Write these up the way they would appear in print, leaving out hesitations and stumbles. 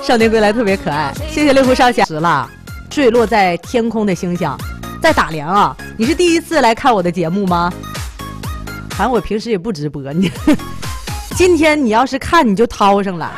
少年归来特别可爱，谢谢六湖少侠。死了，坠落在天空的星星，在打量啊！你是第一次来看我的节目吗？反正我平时也不直播，你今天你要是看你就掏上了。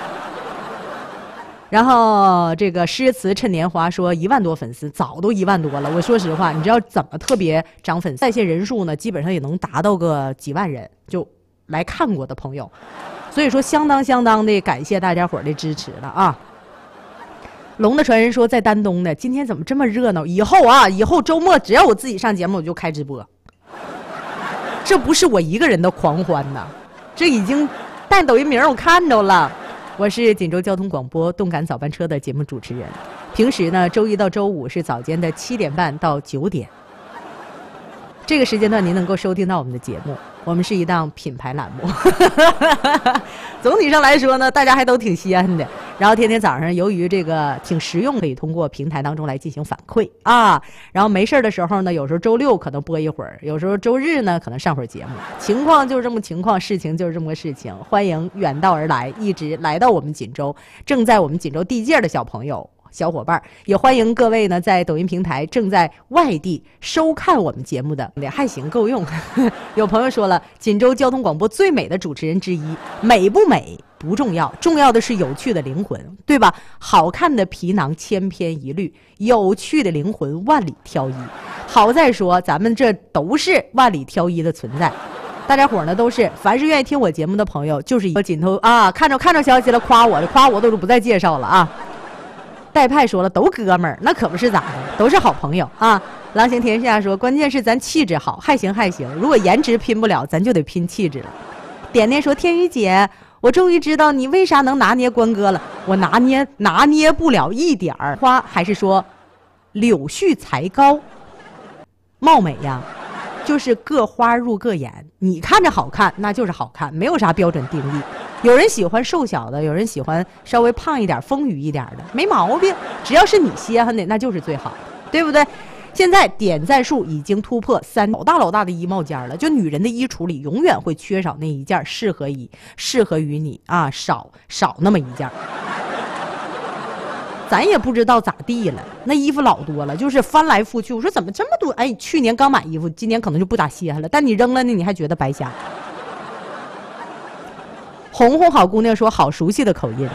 然后这个诗词趁年华说1万多粉丝，早都1万多了。我说实话，你知道怎么特别涨粉丝？在线人数呢，基本上也能达到个几万人，就来看过的朋友。所以说，相当的感谢大家伙的支持了啊！龙的传人说在丹东呢，今天怎么这么热闹？以后周末只要我自己上节目，我就开直播。这不是我一个人的狂欢呐，这已经带抖音名我看着了。我是锦州交通广播动感早班车的节目主持人，平时呢周一到周五是早间的7点半到9点，这个时间段您能够收听到我们的节目。我们是一档品牌栏目总体上来说呢，大家还都挺稀罕的。然后天天早上由于这个挺实用，可以通过平台当中来进行反馈啊。然后没事的时候呢，有时候周六可能播一会儿，有时候周日呢可能上会儿节目，情况就是这么情况，事情就是这么个事情。欢迎远道而来一直来到我们锦州，正在我们锦州地界的小朋友小伙伴，也欢迎各位呢在抖音平台正在外地收看我们节目的，还行够用有朋友说了，锦州交通广播最美的主持人之一，美不美不重要，重要的是有趣的灵魂，对吧？好看的皮囊千篇一律，有趣的灵魂万里挑一。好在说咱们这都是万里挑一的存在，大家伙呢都是，凡是愿意听我节目的朋友，就是一个锦头啊，看着消息了，夸我都不再介绍了啊。戴派说了，都哥们儿，那可不是咋的，都是好朋友啊。狼行天下说，关键是咱气质好，还行，如果颜值拼不了，咱就得拼气质了。点点说，天宇姐，我终于知道你为啥能拿捏关哥了，我拿捏不了一点儿。花还是说柳絮才高，貌美呀，就是各花入各眼，你看着好看那就是好看，没有啥标准定义。有人喜欢瘦小的，有人喜欢稍微胖一点丰腴一点的，没毛病，只要是你稀罕的那就是最好，对不对？现在点赞数已经突破3老大的衣帽间了，就女人的衣橱里永远会缺少那一件适合于你啊，少那么一件。咱也不知道咋地了，那衣服老多了，就是翻来覆去。我说怎么这么多？哎，去年刚买衣服，今年可能就不咋稀罕了，但你扔了呢，你还觉得白瞎。红红好姑娘说，好熟悉的口音。